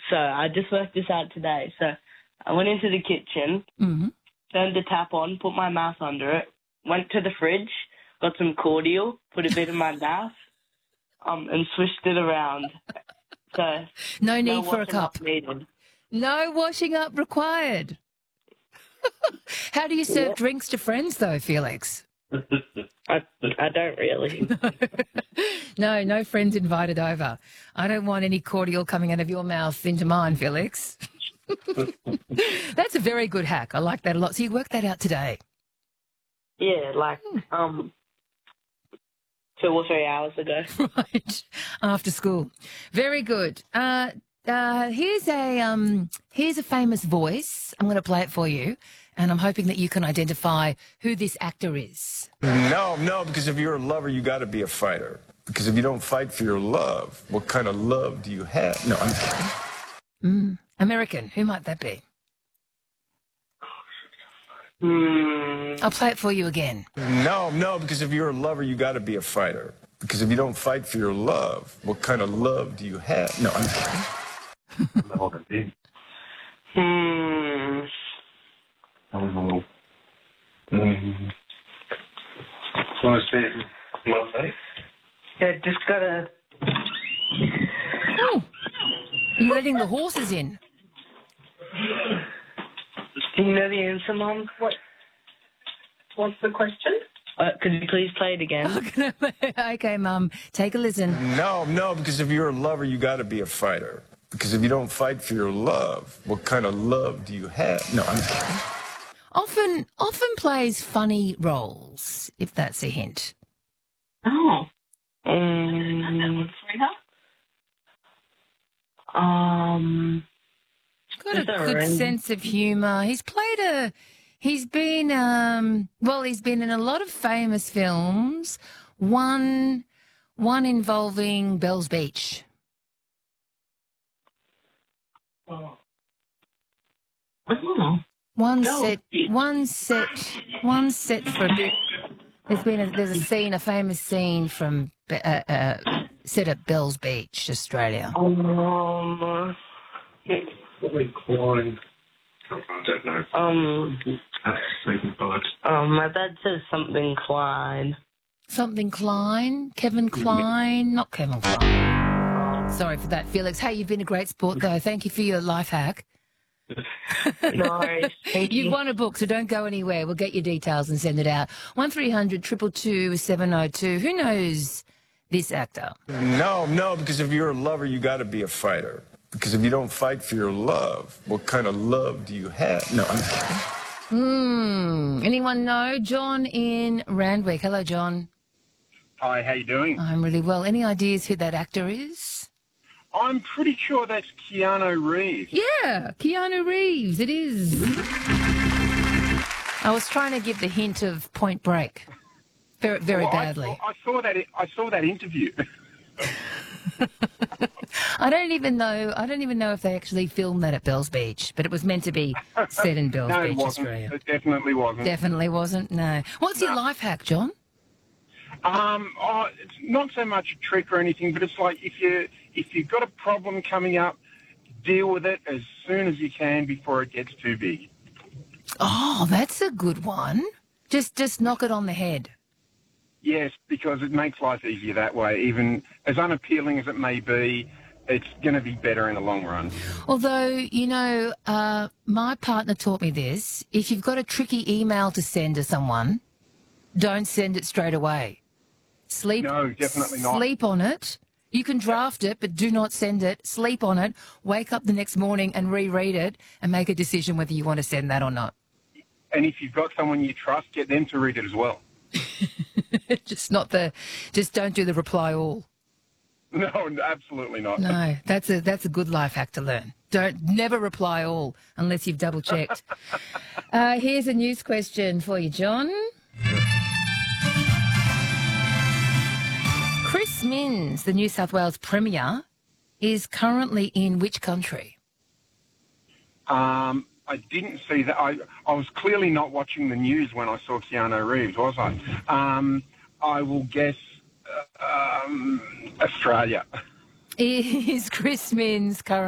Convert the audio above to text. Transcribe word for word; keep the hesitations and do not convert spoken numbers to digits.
So I just worked this out today. So I went into the kitchen, Mm-hmm. turned the tap on, put my mouth under it, went to the fridge, got some cordial, put a bit in my mouth, um, and swished it around. So No need no for a washing cup. up needed. No washing up required. How do you serve Yep. drinks to friends, though, Felix? I, I don't really. No, no friends invited over. I don't want any cordial coming out of your mouth into mine, Felix. That's a very good hack. I like that a lot. So you worked that out today? Yeah, like um, two or three hours ago. Right. After school. Very good. Uh, uh, here's a um, here's a famous voice. I'm going to play it for you, and I'm hoping that you can identify who this actor is. No, no, because if you're a lover, you got to be a fighter. Because if you don't fight for your love, what kind of love do you have? No, I'm kidding. Mm. American. Who might that be? Hmm. I'll play it for you again. No, no, because if you're a lover, you got to be a fighter. Because if you don't fight for your love, what kind of love do you have? No, I'm kidding. Hmm. Yeah, just gotta. Oh, you're letting the horses in. Do you know the answer, Mum? What? What's the question? Uh, could you please play it again? Okay, Mum, take a listen. No, no, because if you're a lover, you got to be a fighter. Because if you don't fight for your love, what kind of love do you have? No, I'm kidding. Often, often plays funny roles, if that's a hint. Oh. Um. Um. Got Is a that good right? sense of humour. He's played a. He's been um. Well, he's been in a lot of famous films. One, one involving Bells Beach. Oh. Oh. One Bells set. Beach. One set. One set for. There's been a, there's a scene, a famous scene from uh, uh, set at Bells Beach, Australia. Um. Klein. I don't know. Um. That's Stephen Budd. Um. My dad says something Klein. Something Klein, Kevin Klein, not Kevin Klein. Sorry for that, Felix. Hey, you've been a great sport, though. Thank you for your life hack. No worries. Thank you. You've won a book, so don't go anywhere. We'll get your details and send it out. one three hundred two two two seven oh two. Who knows this actor? No, no, because if you're a lover, you got to be a fighter. Because if you don't fight for your love, what kind of love do you have? No, I'm kidding. Hmm. Anyone know? John in Randwick. Hello, John. Hi, how you doing? I'm really well. Any ideas who that actor is? I'm pretty sure that's Keanu Reeves. Yeah, Keanu Reeves. It is. I was trying to give the hint of Point Break. Very, very Well, badly. I, I saw that. I saw that interview. I don't even know. I don't even know if they actually filmed that at Bells Beach, but it was meant to be set in Bells no, it Beach, wasn't. Australia. It definitely wasn't. Definitely wasn't. No. What's your life hack, John? Um, oh, it's not so much a trick or anything, but it's like if you if you've got a problem coming up, deal with it as soon as you can before it gets too big. Oh, that's a good one. Just, just knock it on the head. Yes, because it makes life easier that way. Even as unappealing as it may be, it's going to be better in the long run. Although, you know, uh, my partner taught me this. If you've got a tricky email to send to someone, don't send it straight away. Sleep. No, definitely not. Sleep on it. You can draft it, but do not send it. Sleep on it. Wake up the next morning and reread it and make a decision whether you want to send that or not. And if you've got someone you trust, get them to read it as well. Just not the, just don't do the reply all. No, absolutely not. No, that's a that's a good life hack to learn. Don't never reply all unless you've double checked. uh, here's a news question for you, John. Chris Minns, the New South Wales Premier, is currently in which country? Um, I didn't see that. I, I was clearly not watching the news when I saw Keanu Reeves, was I? Um, I will guess uh, um, Australia. Is Chris Minns currently